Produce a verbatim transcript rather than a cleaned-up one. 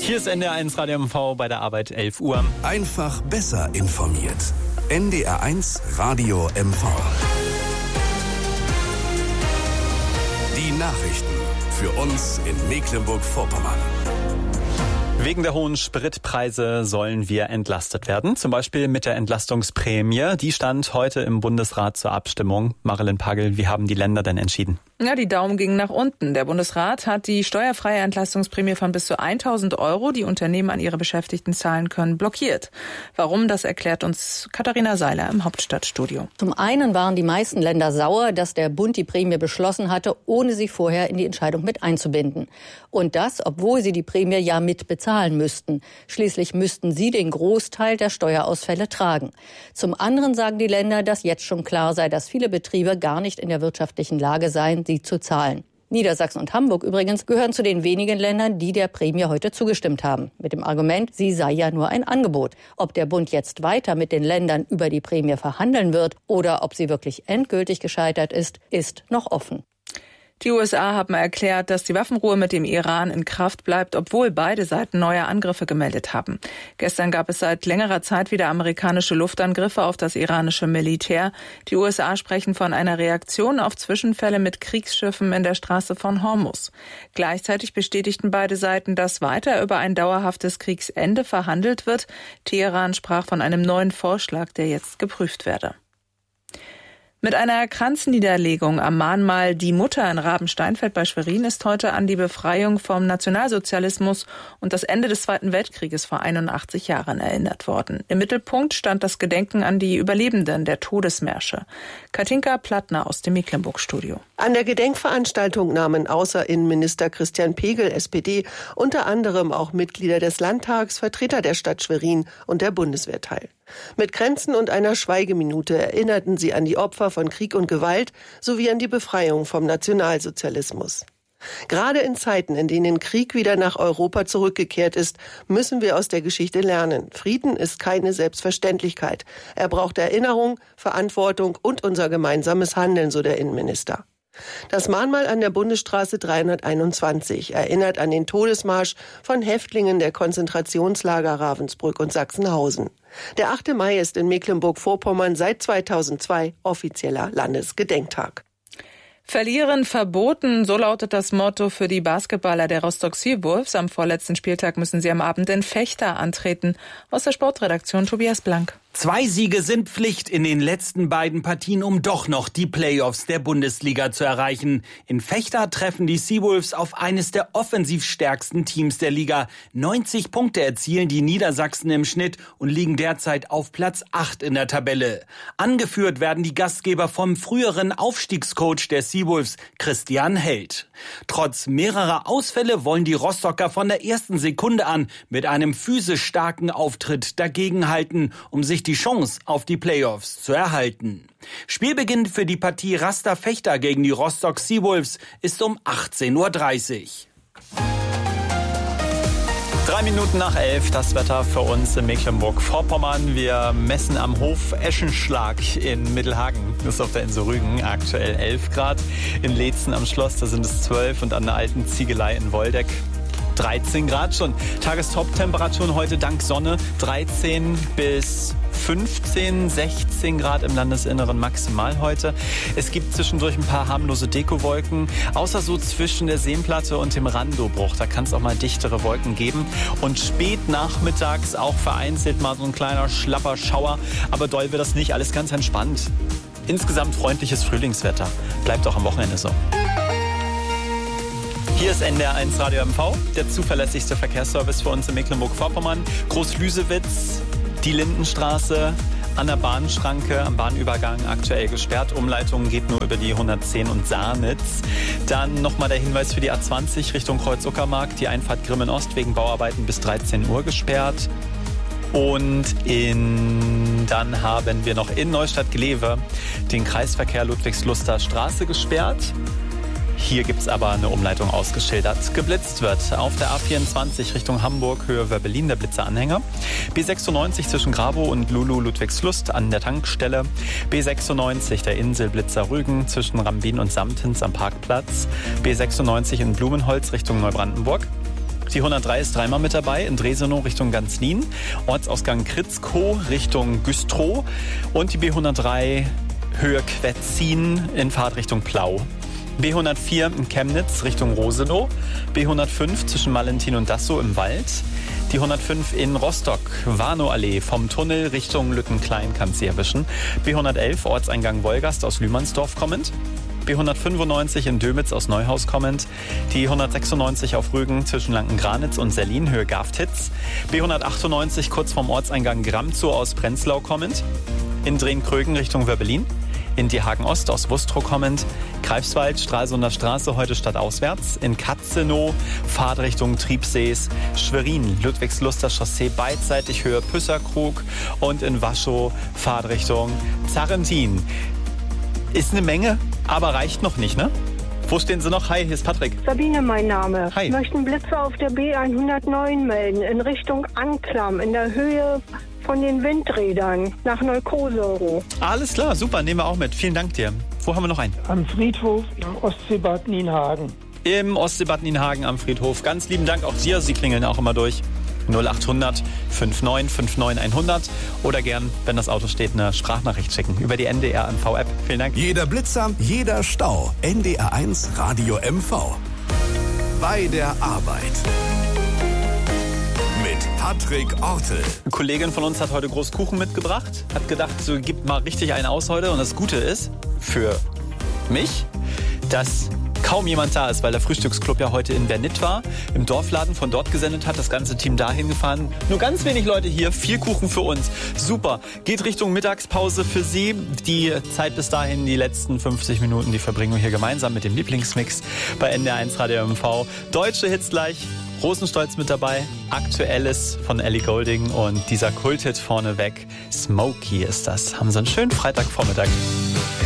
Hier ist N D R eins Radio M V bei der Arbeit elf Uhr. Einfach besser informiert. N D R eins Radio M V. Die Nachrichten für uns in Mecklenburg-Vorpommern. Wegen der hohen Spritpreise sollen wir entlastet werden, zum Beispiel mit der Entlastungsprämie. Die stand heute im Bundesrat zur Abstimmung. Marilyn Pagel, wie haben die Länder denn entschieden? Ja, die Daumen gingen nach unten. Der Bundesrat hat die steuerfreie Entlastungsprämie von bis zu tausend Euro, die Unternehmen an ihre Beschäftigten zahlen können, blockiert. Warum, das erklärt uns Katharina Seiler im Hauptstadtstudio. Zum einen waren die meisten Länder sauer, dass der Bund die Prämie beschlossen hatte, ohne sie vorher in die Entscheidung mit einzubinden. Und das, obwohl sie die Prämie ja mit bezahlen müssten. Schließlich müssten sie den Großteil der Steuerausfälle tragen. Zum anderen sagen die Länder, dass jetzt schon klar sei, dass viele Betriebe gar nicht in der wirtschaftlichen Lage seien, sie zu zahlen. Niedersachsen und Hamburg übrigens gehören zu den wenigen Ländern, die der Prämie heute zugestimmt haben. Mit dem Argument, sie sei ja nur ein Angebot. Ob der Bund jetzt weiter mit den Ländern über die Prämie verhandeln wird oder ob sie wirklich endgültig gescheitert ist, ist noch offen. Die U S A haben erklärt, dass die Waffenruhe mit dem Iran in Kraft bleibt, obwohl beide Seiten neue Angriffe gemeldet haben. Gestern gab es seit längerer Zeit wieder amerikanische Luftangriffe auf das iranische Militär. Die U S A sprechen von einer Reaktion auf Zwischenfälle mit Kriegsschiffen in der Straße von Hormuz. Gleichzeitig bestätigten beide Seiten, dass weiter über ein dauerhaftes Kriegsende verhandelt wird. Teheran sprach von einem neuen Vorschlag, der jetzt geprüft werde. Mit einer Kranzniederlegung am Mahnmal Die Mutter in Rabensteinfeld bei Schwerin ist heute an die Befreiung vom Nationalsozialismus und das Ende des Zweiten Weltkrieges vor einundachtzig Jahren erinnert worden. Im Mittelpunkt stand das Gedenken an die Überlebenden der Todesmärsche. Katinka Plattner aus dem Mecklenburg-Studio. An der Gedenkveranstaltung nahmen außer Innenminister Christian Pegel, S P D, unter anderem auch Mitglieder des Landtags, Vertreter der Stadt Schwerin und der Bundeswehr teil. Mit Kränzen und einer Schweigeminute erinnerten sie an die Opfer von Krieg und Gewalt sowie an die Befreiung vom Nationalsozialismus. Gerade in Zeiten, in denen Krieg wieder nach Europa zurückgekehrt ist, müssen wir aus der Geschichte lernen. Frieden ist keine Selbstverständlichkeit. Er braucht Erinnerung, Verantwortung und unser gemeinsames Handeln, so der Innenminister. Das Mahnmal an der Bundesstraße dreihunderteinundzwanzig erinnert an den Todesmarsch von Häftlingen der Konzentrationslager Ravensbrück und Sachsenhausen. Der achte Mai ist in Mecklenburg-Vorpommern seit zweitausendzwei offizieller Landesgedenktag. Verlieren verboten, so lautet das Motto für die Basketballer der Rostock Seawolves. Am vorletzten Spieltag müssen sie am Abend in Vechta antreten. Aus der Sportredaktion Tobias Blank. Zwei Siege sind Pflicht in den letzten beiden Partien, um doch noch die Playoffs der Bundesliga zu erreichen. In Vechta treffen die Seawolves auf eines der offensiv stärksten Teams der Liga. neunzig Punkte erzielen die Niedersachsen im Schnitt und liegen derzeit auf Platz acht in der Tabelle. Angeführt werden die Gastgeber vom früheren Aufstiegscoach der Seawolves, Christian Held. Trotz mehrerer Ausfälle wollen die Rostocker von der ersten Sekunde an mit einem physisch starken Auftritt dagegenhalten, um sich die Chance auf die Playoffs zu erhalten. Spielbeginn für die Partie Raster Vechta gegen die Rostock Seawolves ist um achtzehn Uhr dreißig. Drei Minuten nach elf, das Wetter für uns in Mecklenburg-Vorpommern. Wir messen am Hof Eschenschlag in Mittelhagen. Das ist auf der Insel Rügen, aktuell elf Grad. In Leetzen am Schloss, da sind es zwölf und an der alten Ziegelei in Woldeck dreizehn Grad schon. Tagestop-Temperaturen heute dank Sonne dreizehn bis fünfzehn, sechzehn Grad im Landesinneren maximal heute. Es gibt zwischendurch ein paar harmlose Dekowolken, außer so zwischen der Seenplatte und dem Randobruch. Da kann es auch mal dichtere Wolken geben. Und spät nachmittags auch vereinzelt mal so ein kleiner schlapper Schauer. Aber doll wird das nicht, alles ganz entspannt. Insgesamt freundliches Frühlingswetter. Bleibt auch am Wochenende so. Hier ist N D R eins Radio M V, der zuverlässigste Verkehrsservice für uns in Mecklenburg-Vorpommern. Groß-Lüsewitz, die Lindenstraße an der Bahnschranke, am Bahnübergang aktuell gesperrt. Umleitung geht nur über die hundertzehn und Saarnitz. Dann nochmal der Hinweis für die A zwanzig Richtung Kreuz-Uckermark. Die Einfahrt Grimmen-Ost wegen Bauarbeiten bis dreizehn Uhr gesperrt. Und in, dann haben wir noch in Neustadt-Glewe den Kreisverkehr Ludwigsluster Straße gesperrt. Hier gibt es aber eine Umleitung ausgeschildert. Geblitzt wird auf der A vierundzwanzig Richtung Hamburg, Höhe Wöhr-Berlin, der Blitzeranhänger. B sechsundneunzig zwischen Grabow und Lulu Ludwigslust an der Tankstelle. B sechsundneunzig der Inselblitzer Rügen zwischen Rambin und Samtens am Parkplatz. B sechsundneunzig in Blumenholz Richtung Neubrandenburg. Die hundertdrei ist dreimal mit dabei, in Dresenow Richtung Ganzlin, Ortsausgang Kritzkow Richtung Güstrow und die B hundertdrei Höhe Quetzin in Fahrtrichtung Plau. B hundertvier in Chemnitz Richtung Rosenow, B hundertfünf zwischen Valentin und Dassow im Wald, die hundertfünf in Rostock, Warnowallee vom Tunnel Richtung Lückenklein kann sie erwischen, B hundertelf Ortseingang Wolgast aus Lühmannsdorf kommend, B hundertfünfundneunzig in Dömitz aus Neuhaus kommend, die hundertsechsundneunzig auf Rügen zwischen Lankengranitz und Sellin Höhe Gaftitz, B hundertachtundneunzig kurz vorm Ortseingang Gramzow aus Prenzlau kommend, in Drehn-Krögen Richtung Wöbbelin, in Diehagen-Ost aus Wustrow kommend, Greifswald, Stralsunder Straße, heute stadtauswärts, in Katzenow, Fahrtrichtung Triebsees, Schwerin, Ludwigsluster Chaussee beidseitig Höhe Püsserkrug und in Waschow, Fahrtrichtung Zarrentin. Ist eine Menge, aber reicht noch nicht, ne? Wo stehen Sie noch? Hi, hier ist Patrick. Sabine, mein Name. Hi. Ich möchte einen Blitzer auf der B hundertneun melden, in Richtung Anklam, in der Höhe von den Windrädern nach Neukosero. Alles klar, super, nehmen wir auch mit. Vielen Dank dir. Wo haben wir noch einen? Am Friedhof im Ostseebad Nienhagen. Im Ostseebad Nienhagen am Friedhof. Ganz lieben Dank auch dir. Sie klingeln auch immer durch. null achthundert neunundfünfzig neunundfünfzig hundert oder gern, wenn das Auto steht, eine Sprachnachricht schicken über die N D R M V-App. Vielen Dank. Jeder Blitzer, jeder Stau. N D R eins Radio M V. Bei der Arbeit. Mit Patrick Ortel. Eine Kollegin von uns hat heute Großkuchen mitgebracht. Hat gedacht, so gibt mal richtig einen aus heute. Und das Gute ist, für mich, dass kaum jemand da ist, weil der Frühstücksclub ja heute in Bernit war, im Dorfladen von dort gesendet hat, das ganze Team dahin gefahren. Nur ganz wenig Leute hier, viel Kuchen für uns. Super. Geht Richtung Mittagspause für Sie. Die Zeit bis dahin, die letzten fünfzig Minuten, die verbringen wir hier gemeinsam mit dem Lieblingsmix bei N D R eins Radio M V. Deutsche Hits gleich. Rosenstolz mit dabei, Aktuelles von Ellie Goulding und dieser Kulthit vorneweg, Smokey ist das. Haben Sie einen schönen Freitagvormittag.